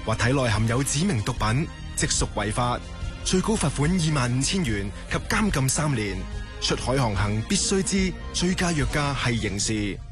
或體內含有指明毒品，即屬違法，最高罰款25,000元及監禁3年。出海航行必須知，醉駕藥駕係刑事。